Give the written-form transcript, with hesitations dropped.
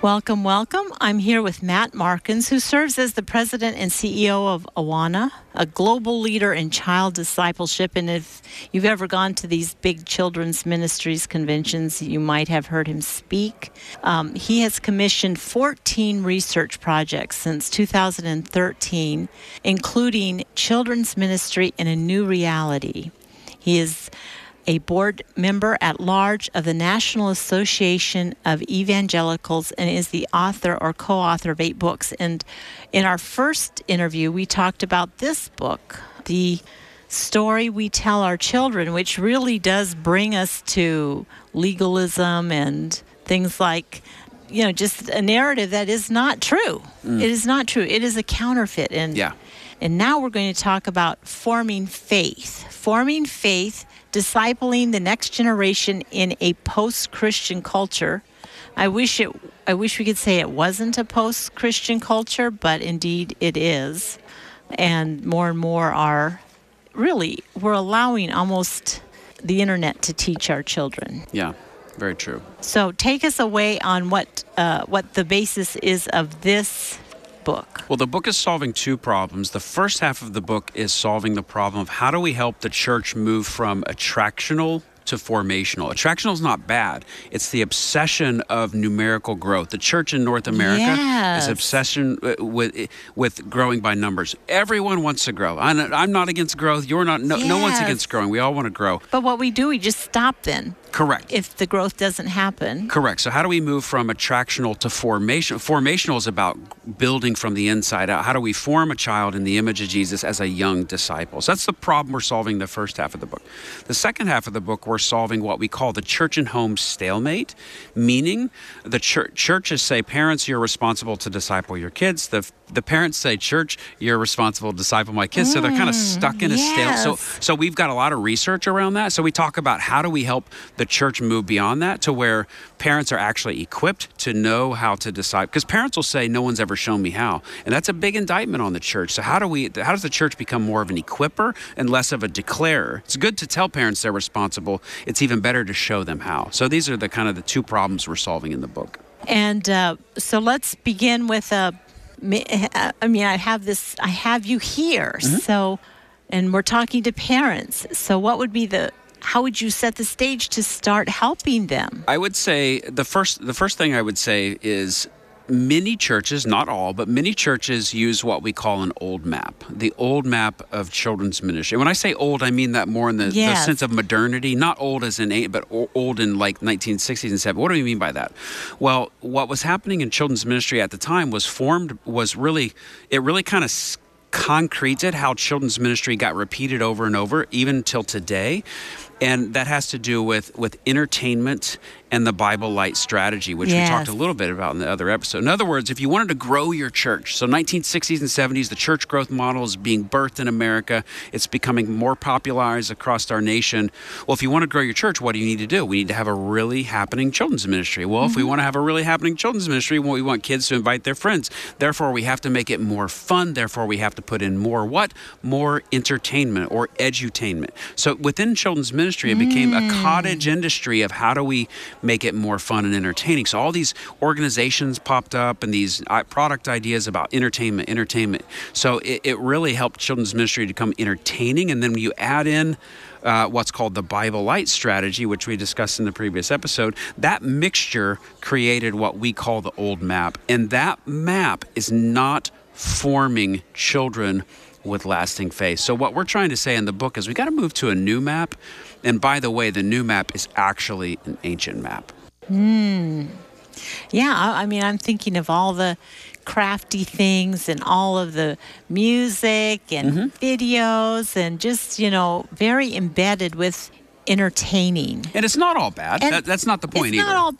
Welcome, welcome. I'm here with Matt Markins, who serves as the president and CEO of Awana, a global leader in child discipleship. And if you've ever gone to these big children's ministries conventions, you might have heard him speak. He has commissioned 14 research projects since 2013, including children's ministry in a new reality. He is a board member at large of the National Association of Evangelicals and is the author or co-author of 8 books. And in our first interview, we talked about this book, The Story We Tell Our Children, which really does bring us to legalism and things like, just a narrative that is not true. It is not true. It is a counterfeit. And now we're going to talk about forming faith, discipling the next generation in a post-Christian culture. I wish we could say it wasn't a post-Christian culture, but indeed it is. And more are we're allowing almost the internet to teach our children. Yeah, very true. So take us away on what the basis is of this book. Well, the book is solving 2 problems. The first half of the book is solving the problem of how do we help the church move from attractional to formational. Attractional is not bad. It's the obsession of numerical growth. The church in North America is obsession with growing by numbers. Everyone wants to grow. I'm not against growth. You're not. No one's against growing. We all want to grow. But what we do, we just stop then. Correct. If the growth doesn't happen. Correct. So how do we move from attractional to formational? Formational is about building from the inside out. How do we form a child in the image of Jesus as a young disciple? So that's the problem we're solving the first half of the book. The second half of the book, we're solving what we call the church and home stalemate, meaning the churches say, parents, you're responsible to disciple your kids. The parents say, church, you're responsible to disciple my kids. So they're kind of stuck in a stale. So we've got a lot of research around that. So we talk about how do we help the church move beyond that to where parents are actually equipped to know how to disciple. Because parents will say, no one's ever shown me how. And that's a big indictment on the church. So how does the church become more of an equipper and less of a declarer? It's good to tell parents they're responsible. It's even better to show them how. So these are the 2 problems we're solving in the book. And so let's begin with I have you here. Mm-hmm. So, and we're talking to parents. So what would be how would you set the stage to start helping them? I would say the first thing I would say is many churches, not all, but many churches use what we call an old map, the old map of children's ministry. When I say old, I mean that more in the sense of modernity, not old as in 8, but old in like 1960s and 70s. What do we mean by that? Well, what was happening in children's ministry at the time it really kind of concreted how children's ministry got repeated over and over, even till today. And that has to do with entertainment and the Bible Light strategy, which we talked a little bit about in the other episode. In other words, if you wanted to grow your church, so 1960s and 70s, the church growth model is being birthed in America. It's becoming more popularized across our nation. Well, if you want to grow your church, what do you need to do? We need to have a really happening children's ministry. Well, if we want to have a really happening children's ministry, we want kids to invite their friends. Therefore, we have to make it more fun. Therefore, we have to put in more what? More entertainment or edutainment. So within children's ministry, it became a cottage industry of how do we make it more fun and entertaining. So all these organizations popped up and these product ideas about entertainment. So it really helped children's ministry to become entertaining. And then when you add in what's called the Bible Light strategy, which we discussed in the previous episode, that mixture created what we call the old map. And that map is not forming children with lasting faith. So what we're trying to say in the book is we got to move to a new map. And by the way, the new map is actually an ancient map. Yeah, I'm thinking of all the crafty things and all of the music and videos and just, very embedded with entertaining. And it's not all bad. That's not the point either. It's not all